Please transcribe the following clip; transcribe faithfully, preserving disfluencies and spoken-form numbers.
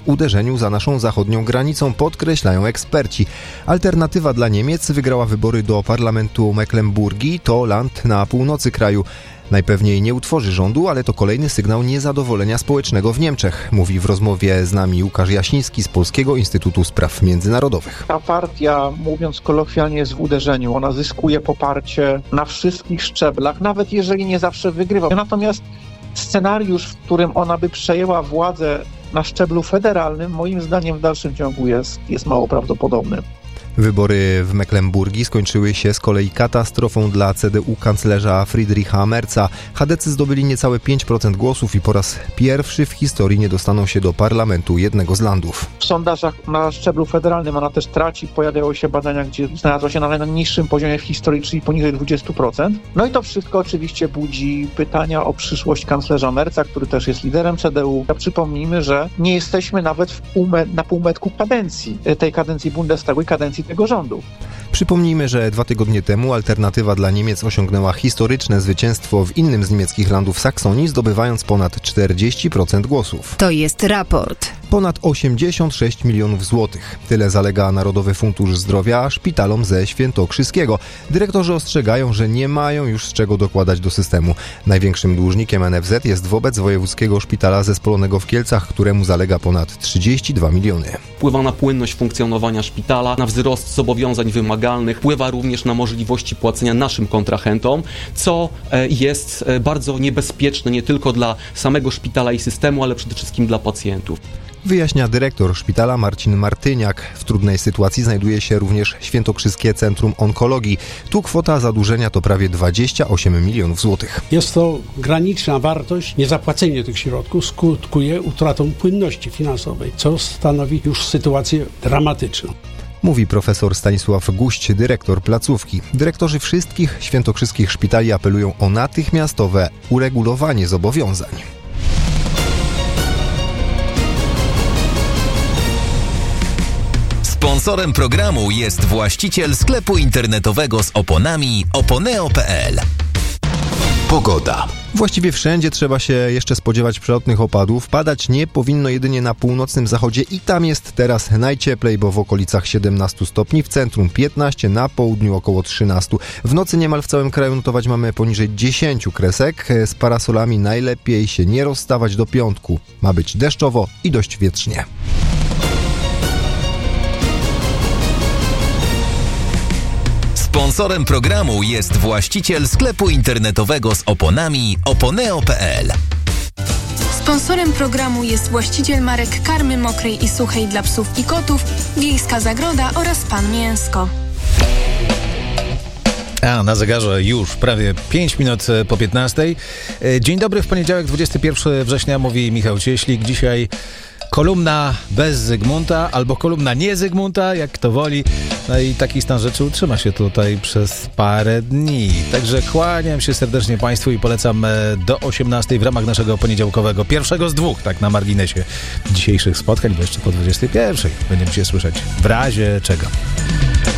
uderzeniu za naszą zachodnią granicą, podkreślają eksperci. Alternatywa dla Niemiec wygrała wybory do parlamentu Mecklenburgii, to land na północy kraju. Najpewniej nie utworzy rządu, ale to kolejny sygnał niezadowolenia społecznego w Niemczech, mówi w rozmowie z nami Łukasz Jasiński z Polskiego Instytutu Spraw Międzynarodowych. Ta partia, mówiąc kolokwialnie, jest w uderzeniu. Ona zyskuje poparcie na wszystkich szczeblach, nawet jeżeli nie zawsze wygrywa. Natomiast scenariusz, w którym ona by przejęła władzę na szczeblu federalnym, moim zdaniem w dalszym ciągu jest, jest mało prawdopodobny. Wybory w Mecklenburgii skończyły się z kolei katastrofą dla C D U kanclerza Friedricha Merza. chadecy zdobyli niecałe pięć procent głosów i po raz pierwszy w historii nie dostaną się do parlamentu jednego z landów. W sondażach na szczeblu federalnym ona też traci. Pojawiają się badania, gdzie znalazła się na najniższym poziomie w historii, czyli poniżej dwadzieścia procent. No i to wszystko oczywiście budzi pytania o przyszłość kanclerza Merza, który też jest liderem C D U. Przypomnijmy, że nie jesteśmy nawet w półme- na półmetku kadencji, tej kadencji Bundestagu i kadencji tego rządu. Przypomnijmy, że dwa tygodnie temu Alternatywa dla Niemiec osiągnęła historyczne zwycięstwo w innym z niemieckich landów Saksonii, zdobywając ponad czterdzieści procent głosów. To jest raport. Ponad osiemdziesiąt sześć milionów złotych. Tyle zalega Narodowy Fundusz Zdrowia szpitalom ze Świętokrzyskiego. Dyrektorzy ostrzegają, że nie mają już z czego dokładać do systemu. Największym dłużnikiem N F Z jest wobec Wojewódzkiego Szpitala Zespolonego w Kielcach, któremu zalega ponad trzydzieści dwa miliony. Wpływa na płynność funkcjonowania szpitala, na wzrost zobowiązań wymagalnych, wpływa również na możliwości płacenia naszym kontrahentom, co jest bardzo niebezpieczne nie tylko dla samego szpitala i systemu, ale przede wszystkim dla pacjentów. Wyjaśnia dyrektor szpitala Marcin Martyniak. W trudnej sytuacji znajduje się również Świętokrzyskie Centrum Onkologii. Tu kwota zadłużenia to prawie dwadzieścia osiem milionów złotych. Jest to graniczna wartość. Niezapłacenie tych środków skutkuje utratą płynności finansowej, co stanowi już sytuację dramatyczną. Mówi profesor Stanisław Guść, dyrektor placówki. Dyrektorzy wszystkich świętokrzyskich szpitali apelują o natychmiastowe uregulowanie zobowiązań. Sponsorem programu jest właściciel sklepu internetowego z oponami oponeo kropka p l. Pogoda. Właściwie wszędzie trzeba się jeszcze spodziewać przelotnych opadów. Padać nie powinno jedynie na północnym zachodzie i tam jest teraz najcieplej, bo w okolicach siedemnaście stopni, w centrum piętnaście, na południu około trzynaście. W nocy niemal w całym kraju notować mamy poniżej dziesięć kresek. Z parasolami najlepiej się nie rozstawać do piątku. Ma być deszczowo i dość wietrznie. Sponsorem programu jest właściciel sklepu internetowego z oponami oponeo kropka p l. Sponsorem programu jest właściciel marek karmy mokrej i suchej dla psów i kotów, Wiejska Zagroda oraz Pan Mięsko. A na zegarze już prawie pięć minut po piętnastej. Dzień dobry, w poniedziałek dwudziestego pierwszego września mówi Michał Cieślik. Dzisiaj kolumna bez Zygmunta albo kolumna nie Zygmunta, jak kto woli. No i taki stan rzeczy utrzyma się tutaj przez parę dni. Także kłaniam się serdecznie Państwu i polecam do osiemnastej w ramach naszego poniedziałkowego, pierwszego z dwóch, tak na marginesie dzisiejszych spotkań, bo jeszcze po dwudziestej pierwszej będziemy się słyszeć w razie czego.